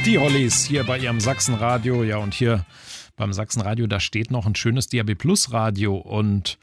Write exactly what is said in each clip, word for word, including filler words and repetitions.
Die Hollies hier bei ihrem Sachsenradio. Ja, und hier beim Sachsenradio, da steht noch ein schönes D A B Plus Radio. Und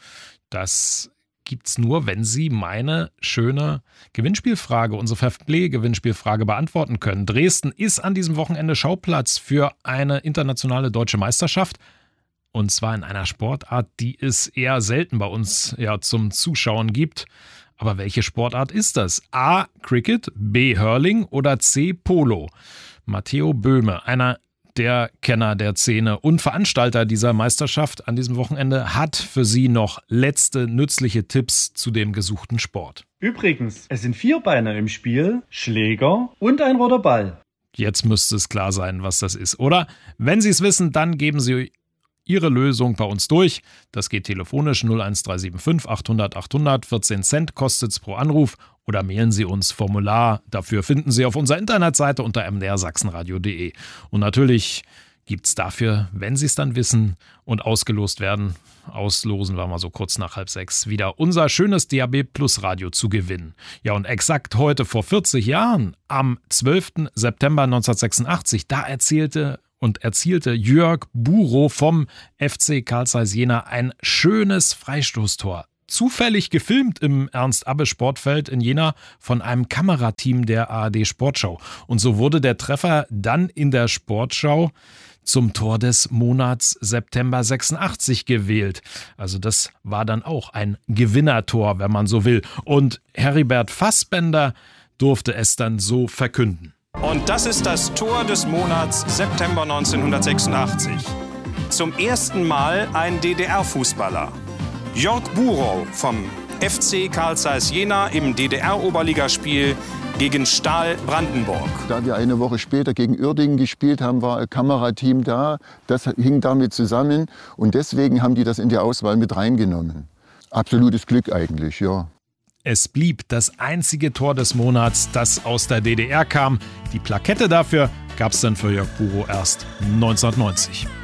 das gibt's nur, wenn Sie meine schöne Gewinnspielfrage, unsere Fairplay-Gewinnspielfrage beantworten können. Dresden ist an diesem Wochenende Schauplatz für eine internationale deutsche Meisterschaft. Und zwar in einer Sportart, die es eher selten bei uns ja zum Zuschauen gibt. Aber welche Sportart ist das? A. Cricket, B. Hurling oder C. Polo? Matteo Böhme, einer der Kenner der Szene und Veranstalter dieser Meisterschaft an diesem Wochenende, hat für Sie noch letzte nützliche Tipps zu dem gesuchten Sport. Übrigens, es sind Vierbeiner im Spiel, Schläger und ein roter Ball. Jetzt müsste es klar sein, was das ist, oder? Wenn Sie es wissen, dann geben Sie Ihre Lösung bei uns durch. Das geht telefonisch null eins drei sieben fünf achthundert achthundert, vierzehn Cent kostet es pro Anruf, oder mailen Sie uns Formular. Dafür finden Sie auf unserer Internetseite unter m d r sachsenradio punkt d e. Und natürlich gibt es dafür, wenn Sie es dann wissen und ausgelost werden, auslosen wir mal so kurz nach halb sechs, wieder unser schönes D A B Plus Radio zu gewinnen. Ja, und exakt heute vor vierzig Jahren, am zwölften September neunzehnhundertsechsundachtzig, da erzählte und erzielte Jörg Burow vom F C Carl Zeiss Jena ein schönes Freistoßtor. Zufällig gefilmt im Ernst-Abbe-Sportfeld in Jena von einem Kamerateam der A R D Sportschau. Und so wurde der Treffer dann in der Sportschau zum Tor des Monats September sechsundachtzig gewählt. Also das war dann auch ein Gewinnertor, wenn man so will. Und Heribert Fassbender durfte es dann so verkünden. Und das ist das Tor des Monats September neunzehnhundertsechsundachtzig. Zum ersten Mal ein D D R-Fußballer. Jörg Burow vom F C Carl Zeiss Jena im D D R-Oberligaspiel gegen Stahl Brandenburg. Da wir eine Woche später gegen Uerdingen gespielt haben, war ein Kamerateam da. Das hing damit zusammen und deswegen haben die das in die Auswahl mit reingenommen. Absolutes Glück eigentlich, ja. Es blieb das einzige Tor des Monats, das aus der D D R kam. Die Plakette dafür gab es dann für Jörg Burow erst neunzehnhundertneunzig.